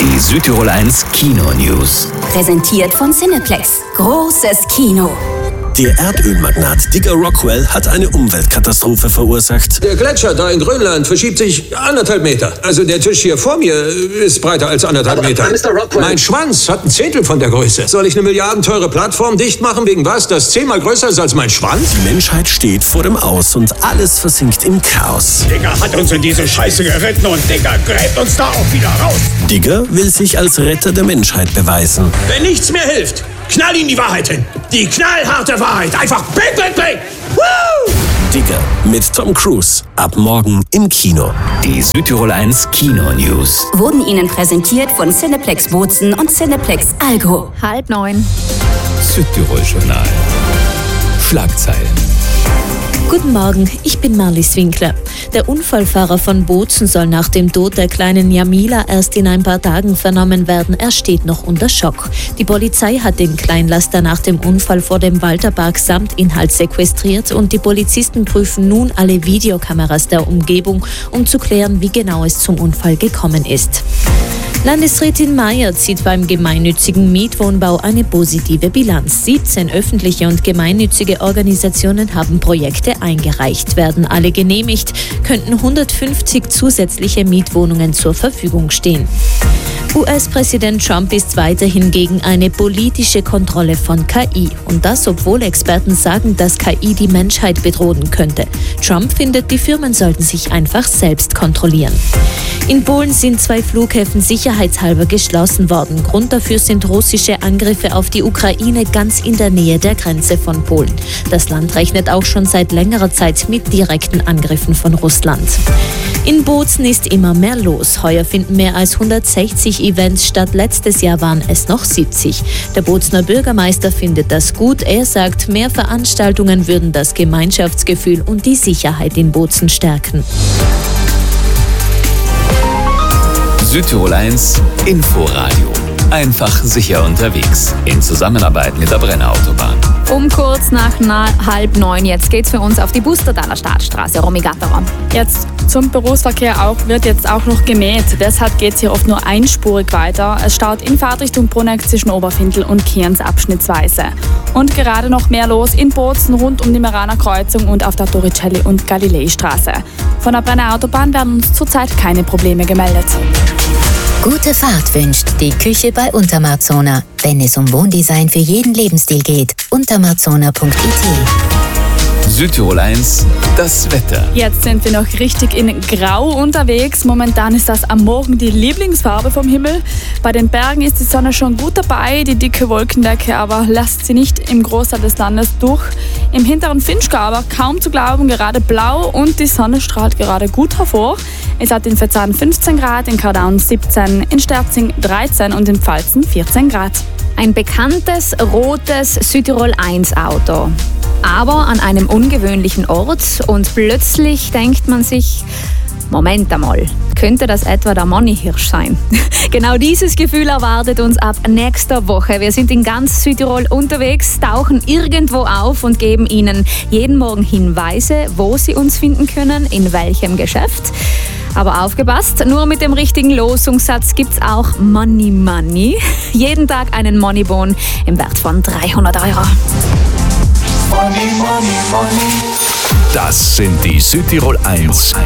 Die Südtirol 1 Kino-News. Präsentiert von Cineplex. Großes Kino. Der Erdölmagnat Digger Rockwell hat eine Umweltkatastrophe verursacht. Der Gletscher da in Grönland verschiebt sich 1,5 Meter. Also der Tisch hier vor mir ist breiter als 1,5 Meter. Mr. Rockwell. Mein Schwanz hat 1/10 von der Größe. Soll ich eine milliardenteure Plattform dicht machen wegen was, das 10-mal größer ist als mein Schwanz? Die Menschheit steht vor dem Aus und alles versinkt im Chaos. Digger hat uns in diese Scheiße geritten und Digger gräbt uns da auch wieder raus. Digger will sich als Retter der Menschheit beweisen. Wenn nichts mehr hilft, knall ihm die Wahrheit hin. Die knallharte Wahrheit. Einfach bang, bang, bang. Woo! Digger mit Tom Cruise. Ab morgen im Kino. Die Südtirol 1 Kino-News. Wurden Ihnen präsentiert von Cineplex Bozen und Cineplex Algo. 8:30. Südtirol-Journal. Schlagzeilen. Guten Morgen, ich bin Marlies Winkler. Der Unfallfahrer von Bozen soll nach dem Tod der kleinen Jamila erst in ein paar Tagen vernommen werden. Er steht noch unter Schock. Die Polizei hat den Kleinlaster nach dem Unfall vor dem Walterpark samt Inhalt sequestriert und die Polizisten prüfen nun alle Videokameras der Umgebung, um zu klären, wie genau es zum Unfall gekommen ist. Landesrätin Meier zieht beim gemeinnützigen Mietwohnbau eine positive Bilanz. 17 öffentliche und gemeinnützige Organisationen haben Projekte eingereicht. Werden alle genehmigt, könnten 150 zusätzliche Mietwohnungen zur Verfügung stehen. US-Präsident Trump ist weiterhin gegen eine politische Kontrolle von KI. Und das, obwohl Experten sagen, dass KI die Menschheit bedrohen könnte. Trump findet, die Firmen sollten sich einfach selbst kontrollieren. In Polen sind 2 Flughäfen sicherheitshalber geschlossen worden. Grund dafür sind russische Angriffe auf die Ukraine ganz in der Nähe der Grenze von Polen. Das Land rechnet auch schon seit längerer Zeit mit direkten Angriffen von Russland. In Bozen ist immer mehr los. Heuer finden mehr als 160 Events statt. Letztes Jahr waren es noch 70. Der Bozener Bürgermeister findet das gut. Er sagt, mehr Veranstaltungen würden das Gemeinschaftsgefühl und die Sicherheit in Bozen stärken. Südtirol 1 Inforadio. Einfach sicher unterwegs. In Zusammenarbeit mit der Brenner Autobahn. Um kurz nach 8:30 jetzt geht's für uns auf die Bustertaler Staatsstraße, Romy Gatterer. Jetzt zum Berufsverkehr wird jetzt auch noch gemäht. Deshalb geht es hier oft nur einspurig weiter. Es staut in Fahrtrichtung Bruneck zwischen Oberfindl und Cairns abschnittsweise. Und gerade noch mehr los in Bozen rund um die Meraner Kreuzung und auf der Torricelli- und Galileistraße. Von der Brenner Autobahn werden uns zurzeit keine Probleme gemeldet. Gute Fahrt wünscht die Küche bei Untermarzona. Wenn es um Wohndesign für jeden Lebensstil geht, untermarzona.it. Südtirol 1, das Wetter. Jetzt sind wir noch richtig in Grau unterwegs. Momentan ist das am Morgen die Lieblingsfarbe vom Himmel. Bei den Bergen ist die Sonne schon gut dabei, die dicke Wolkendecke aber lässt sie nicht im Großteil des Landes durch. Im hinteren Finchgau aber kaum zu glauben, gerade blau und die Sonne strahlt gerade gut hervor. Es hat in Verzahn 15 Grad, in Kardaun 17, in Sterzing 13 und in Pfalzen 14 Grad. Ein bekanntes rotes Südtirol 1 Auto. Aber an einem ungewöhnlichen Ort und plötzlich denkt man sich, Moment einmal, könnte das etwa der Monny-Hirsch sein? Genau dieses Gefühl erwartet uns ab nächster Woche. Wir sind in ganz Südtirol unterwegs, tauchen irgendwo auf und geben Ihnen jeden Morgen Hinweise, wo Sie uns finden können, in welchem Geschäft. Aber aufgepasst, nur mit dem richtigen Losungssatz gibt's auch Money Money. Jeden Tag einen Moneybon im Wert von 300 €. Das sind die Südtirol 1